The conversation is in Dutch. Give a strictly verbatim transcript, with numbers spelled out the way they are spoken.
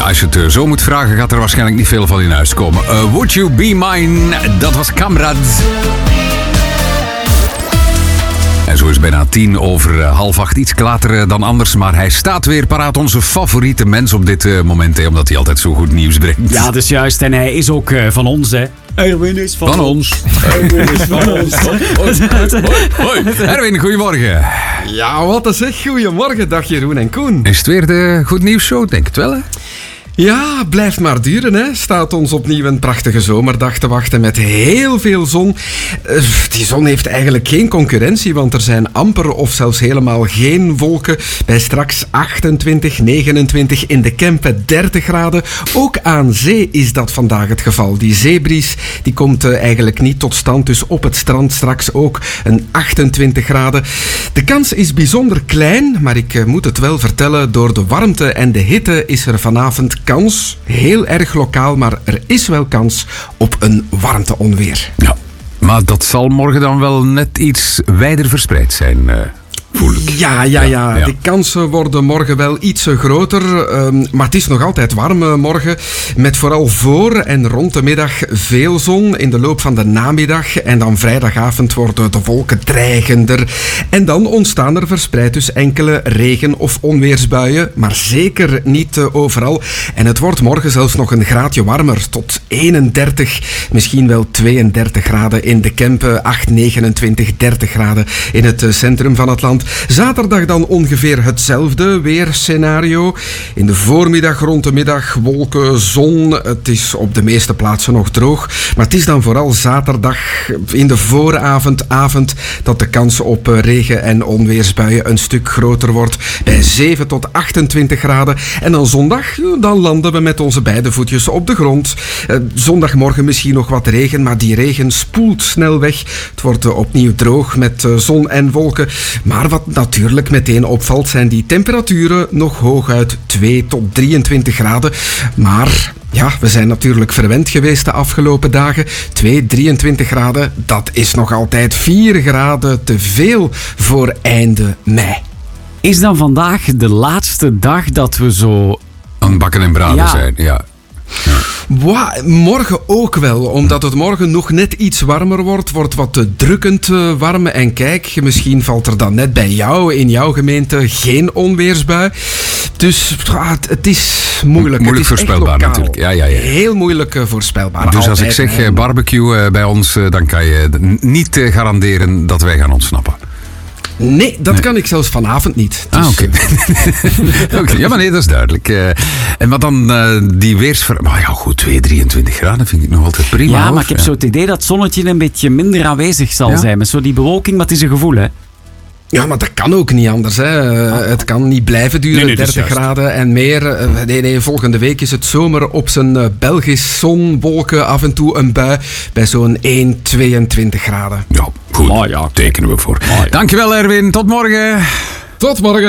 als je het uh, zo moet vragen, gaat er waarschijnlijk niet veel van in huis komen. Uh, Would You Be Mine? Dat was Kamrad. En zo is het bijna tien over uh, half acht. Iets later uh, dan anders, maar hij staat weer paraat. Onze favoriete mens op dit uh, moment, hè, omdat hij altijd zo goed nieuws brengt. Ja, dat is juist. En hij is ook uh, van ons, hè. Erwin is van, van ons. Erwin is van ons. Hoi, hoi. Erwin, goedemorgen. Ja, wat een zeg. Goedemorgen, dag Jeroen en Koen. Is het weer de Goed Nieuws Show? Denk het wel, hè? Ja, blijft maar duren, hè. Staat ons opnieuw een prachtige zomerdag te wachten met heel veel zon. Uh, die zon heeft eigenlijk geen concurrentie, want er zijn amper of zelfs helemaal geen wolken. Bij straks achtentwintig, negenentwintig, in de Kempen dertig graden. Ook aan zee is dat vandaag het geval. Die zeebries die komt uh, eigenlijk niet tot stand, dus op het strand straks ook een achtentwintig graden. De kans is bijzonder klein, maar ik uh, moet het wel vertellen, door de warmte en de hitte is er vanavond kans, heel erg lokaal, maar er is wel kans op een warmteonweer. Ja, maar dat zal morgen dan wel net iets wijder verspreid zijn, uh, voel ik. Ja, ja, ja, ja. De kansen worden morgen wel iets groter, um, maar het is nog altijd warm uh, morgen, met vooral voor en rond de middag veel zon in de loop van de namiddag en dan vrijdagavond worden de wolken dreigender en dan ontstaan er verspreid dus enkele regen- of onweersbuien, maar zeker niet uh, overal. En het wordt morgen zelfs nog een graadje warmer, tot eenendertig, misschien wel tweeëndertig graden in de Kempen, acht, negenentwintig, dertig graden in het uh, centrum van het land. Zaterdag dan ongeveer hetzelfde weerscenario. In de voormiddag, rond de middag, wolken, zon. Het is op de meeste plaatsen nog droog. Maar het is dan vooral zaterdag in de vooravond, avond, dat de kans op regen- en onweersbuien een stuk groter wordt. Bij zeven tot achtentwintig graden. En dan zondag, dan landen we met onze beide voetjes op de grond. Zondagmorgen misschien nog wat regen, maar die regen spoelt snel weg. Het wordt opnieuw droog met zon en wolken. Maar wat natuurlijk meteen opvalt zijn die temperaturen nog hooguit twee tot drieëntwintig graden. Maar ja, we zijn natuurlijk verwend geweest de afgelopen dagen. twee, drieëntwintig graden, dat is nog altijd vier graden te veel voor einde mei. Is dan vandaag de laatste dag dat we zo aan bakken en braden ja. zijn? Ja. Ja. Wow, morgen ook wel, omdat het morgen nog net iets warmer wordt, wordt wat te drukkend uh, warm. En kijk, misschien valt er dan net bij jou, in jouw gemeente, geen onweersbui. Dus uh, het is moeilijk. Moeilijk het is voorspelbaar natuurlijk. Ja, ja, ja. Heel moeilijk uh, voorspelbaar. Dus altijd, als ik zeg uh, barbecue uh, bij ons, uh, dan kan je niet uh, garanderen dat wij gaan ontsnappen. Nee, dat nee. kan ik zelfs vanavond niet. Dus... Ah, oké. Okay. okay, ja, maar nee, dat is duidelijk. Uh, en wat dan uh, die weersver... Maar ja, goed, twee, drieëntwintig graden vind ik nog altijd prima. Ja, hoor. maar ik heb ja. zo het idee dat het zonnetje een beetje minder aanwezig zal ja. zijn. Met zo die bewolking, maar het is een gevoel, hè. Ja, maar dat kan ook niet anders. Hè. Uh, het kan niet blijven duren, nee, nee, dertig graden en meer. Uh, nee, nee, volgende week is het zomer op zijn uh, Belgisch zon, wolken, af en toe een bui bij zo'n één, tweeëntwintig graden. Ja, goed. Oh, ja, tekenen we voor. Oh, ja. Dankjewel, Erwin. Tot morgen. Tot morgen.